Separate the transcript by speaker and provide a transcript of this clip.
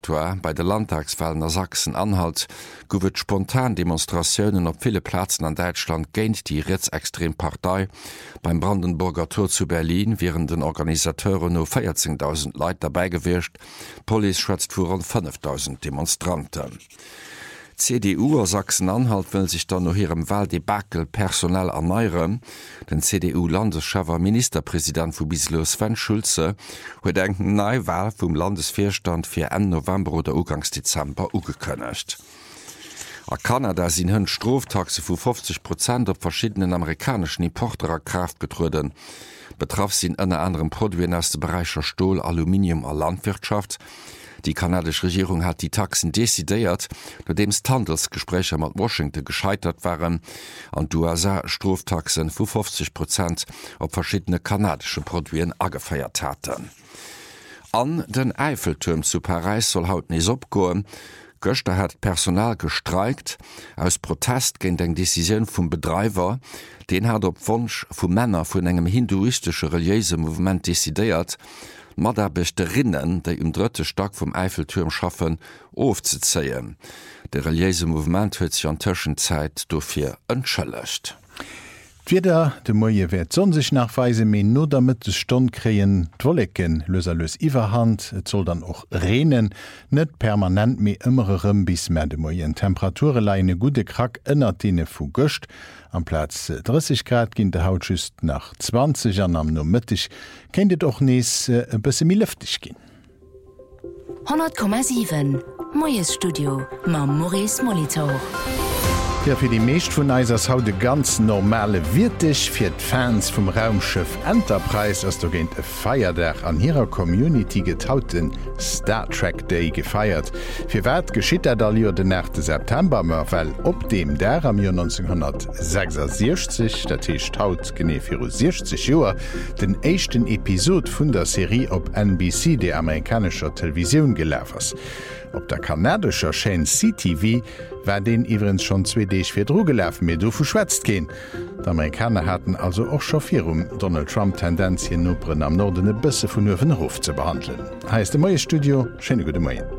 Speaker 1: Februar bei de Landtagswahlen a Sachsen-Anhalt gowet spontan Demonstrationen op viele Plätzen an Deutschland géint die Rechtsextrempartei. Beim Brandenburger Tor zu Berlin wären den Organisateuren no 14.000 Leute dabei gewircht. Police schätzt vor rund 5.000 Demonstranten. CDU aus Sachsen-Anhalt will sich dann noch ihrem Wahldebakel personell erneuern. Den CDU-Landeschef Ministerpräsident vu bislo Sven Schulze huet denken Neuwahl vum Landesvorstand fir Ende November oder Ugangsdezember ugekönnecht. A Kanada sind hunn Straftaxe vu 50% op verschiedenen amerikanischen Importerer Kraft getruden. Betraff sind ënner anderem Produktien aus dem Bereicher Stahl, Aluminium a Landwirtschaft. Die kanadische Regierung hat die Taxen desideiert, nachdem Handelsgespräche mit Washington gescheitert waren, an die USA Straftaxen von 50% auf verschiedene kanadische Produkte angefeiert hatten. An den Eiffelturm zu Paris soll haut nicht abgehen. Gestern hat Personal gestreikt aus Protest gegen die Decision vom Betreiber. Den hat auf Wunsch von Männern von einem hinduistischen religiösen Movement dezidiert, Maderbechterinnen, die im dritten Stock vom Eiffelturm schaffen, aufzuziehen. Der religiöse Movement hat sich an der Zwischenzeit dafür entschuldigt.
Speaker 2: Wieder de Moie wird son sich nachweise me nur damit de Stonn kreen Twollecken löserlös Iwerhand, et soll dann auch renen, net permanent me immerem bis mehr de Moien Temperature leine gute Krack ënnert dene vu Göcht. Am Platz 30 Grad ginn de Haut just nach 20 an am no mittig, kennt dit och nees bësse mi lüftig gin.
Speaker 3: 100,7 Moies Studio ma Maurice Molitor.
Speaker 2: Ja, fir die meescht vun Eisers haut de ganz normale Wirtech fir d'Fans vum Raumschiff Enterprise ass du géint e Feierdach an hireer Community getauten Star Trek Day gefeiert. Fir wat geschitt er dalier den 8. September well op dem der am Jahr 1966, dat Techt haut genee fir 60 Joer, den échten Episod vun der Serie op NBC de amerikanischer Television geläfers. Op der kanadischer Chain CTV war den iwrens schon 2D fir Drogelläfen mir do verschwätzt gin. D'Amerikaner hatten also och Chauffierung Donald Trump Tendenzien nopren am Norden e bësse vun Öwenhof ze behandeln. Heißt de Moie Studio, schöne gute Moien.